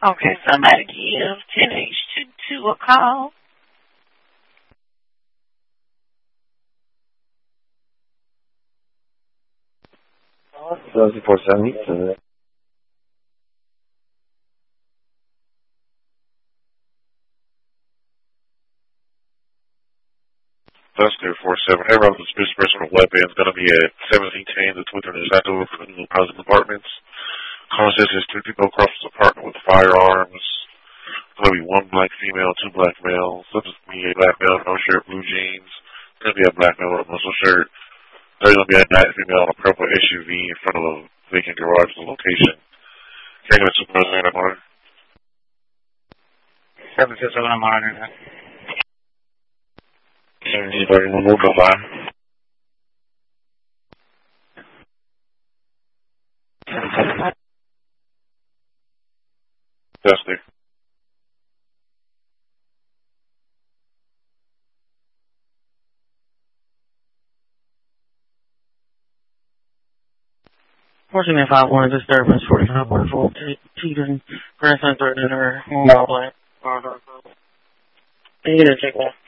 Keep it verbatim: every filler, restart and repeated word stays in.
Okay, somebody give ten H two two a call. seventy-four seventy. Thursday four seven. Hey, Rob, the suspicious person with weapon is going to be at seventeen ten to Twitter and Shadow for the new housing apartments. Conversation is three people across the apartment with firearms. It's going to be one black female, two black males. So just me, a black male, no shirt, blue jeans. It's going to be a black male with a muscle shirt. There's going to be a black female on a purple S U V in front of a vacant garage location. Can I get a supervisor in that morning? seven six seven, I'm monitoring that. Anybody want to move the line? Dusty. Fourteen five one disturbance forty-five point four Tegan grandson threatening her mobile black. You need to check that.